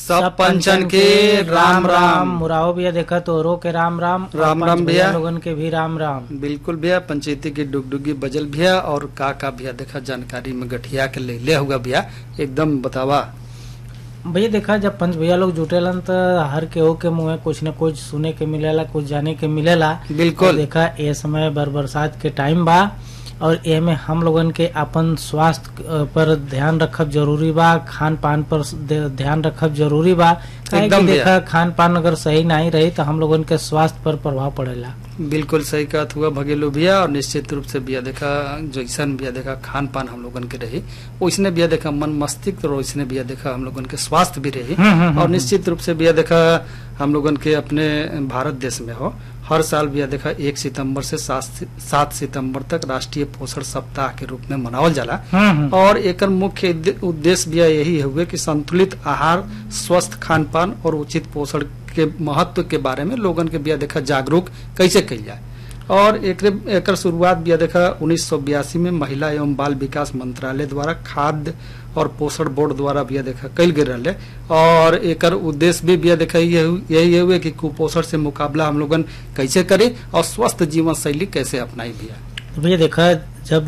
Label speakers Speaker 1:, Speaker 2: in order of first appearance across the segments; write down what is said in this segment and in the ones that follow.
Speaker 1: सब पंचन के राम राम।
Speaker 2: मुराओ भैया देखा तो रो के राम राम
Speaker 1: राम राम भैया।
Speaker 2: लोगन के भी राम राम।
Speaker 1: बिल्कुल भैया, पंचायती की डुगडुगी बजल भैया और का भैया देखा जानकारी में गठिया के ले लिया हुआ भैया, एकदम बतावा।
Speaker 2: भैया देखा जब पंच भैया लोग जुटेलन तो हर केहू के मुँह में कुछ न कुछ सुने के मिलेला, कुछ जाने के मिलेला।
Speaker 1: बिल्कुल
Speaker 2: देखा ये समय बरसात के टाइम बा और ये में हम लोगन के अपन स्वास्थ्य पर ध्यान रखब जरूरी बा, खान पान पर ध्यान रखब जरूरी बा।
Speaker 1: एकदम
Speaker 2: देखा खान पान अगर सही नहीं रही तो हम लोगन के स्वास्थ्य पर प्रभाव पड़ेला।
Speaker 1: बिल्कुल सही कहत हुआ भगेलू भैया। और निश्चित रूप से भैया देखा जैसन भैया देखा खान पान हम लोगन के रही वैसने भैया देखा मन मस्तिष्क और वैसने भैया देखा हम लोगन के स्वास्थ्य भी रही। और निश्चित रूप से भैया देखा हम लोगन के अपने भारत देश में हो हर साल भैया देखा 1 सितंबर से 7 सितंबर तक राष्ट्रीय पोषण सप्ताह के रूप में मनावल जाला। और एकर मुख्य उद्देश्य भैया यही हुए कि संतुलित आहार, स्वस्थ खान पान और उचित पोषण के महत्व के बारे में लोगन के भैया देखा जागरूक कैसे कइल जाए। और एकर शुरुआत भैया देखा 1982 में महिला एवं बाल विकास मंत्रालय द्वारा खाद्य और पोषण बोर्ड द्वारा भैया देखा कइल गए रहे। और एकर उद्देश्य भी भैया देखा यही हुए कि कुपोषण से मुकाबला हम लोगन कैसे करें और स्वस्थ जीवन शैली कैसे अपनाई भैया।
Speaker 2: भैया देखा जब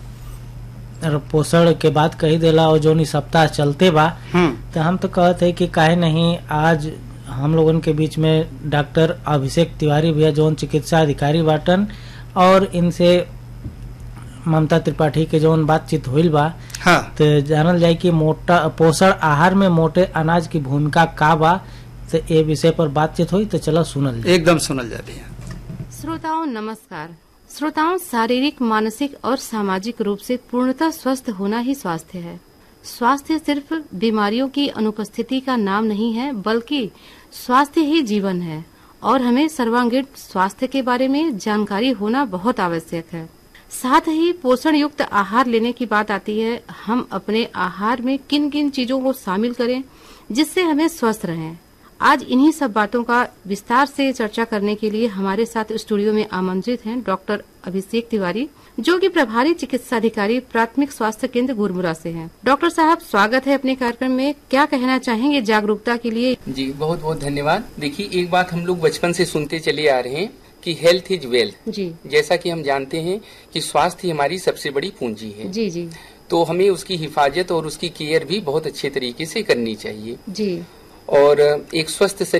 Speaker 2: पोषण के बात कही देला और जो सप्ताह चलते बा तो हम तो कहते है कि काहे नहीं आज हम लोगन के बीच में डॉक्टर अभिषेक तिवारी भैया जो चिकित्सा अधिकारी बाटन और इनसे ममता त्रिपाठी के जो बातचीत हुई बा।
Speaker 1: हाँ।
Speaker 2: तो जानल जाए कि मोटा पोषण आहार में मोटे अनाज की भूमिका का बा, तो ये विषय पर बातचीत हुई तो चलो सुनल जाए।
Speaker 1: एकदम सुनल जाए भैया।
Speaker 3: श्रोताओं नमस्कार। श्रोताओं शारीरिक, मानसिक और सामाजिक रूप से पूर्णतः स्वस्थ होना ही स्वास्थ्य है। स्वास्थ्य सिर्फ बीमारियों की अनुपस्थिति का नाम नहीं है, बल्कि स्वास्थ्य ही जीवन है और हमें सर्वांगीण स्वास्थ्य के बारे में जानकारी होना बहुत आवश्यक है। साथ ही पोषण युक्त आहार लेने की बात आती है, हम अपने आहार में किन किन चीजों को शामिल करें जिससे हमें स्वस्थ रहें। आज इन्हीं सब बातों का विस्तार से चर्चा करने के लिए हमारे साथ स्टूडियो में आमंत्रित हैं डॉक्टर अभिषेक तिवारी, जो कि प्रभारी चिकित्सा अधिकारी प्राथमिक स्वास्थ्य केंद्र गुरमुरा से हैं। डॉक्टर साहब स्वागत है अपने कार्यक्रम में। क्या कहना चाहेंगे जागरूकता के लिए?
Speaker 4: जी बहुत बहुत धन्यवाद। देखिए एक बात हम लोग बचपन से सुनते चले आ रहे हैं कि हेल्थ इज वेल्थ।
Speaker 3: जी। जैसा
Speaker 4: कि हम जानते हैं कि स्वास्थ्य हमारी सबसे बड़ी पूंजी है।
Speaker 3: जी जी।
Speaker 4: तो हमें उसकी हिफाजत और उसकी केयर भी बहुत अच्छे तरीके से करनी चाहिए।
Speaker 3: जी।
Speaker 4: और एक स्वस्थ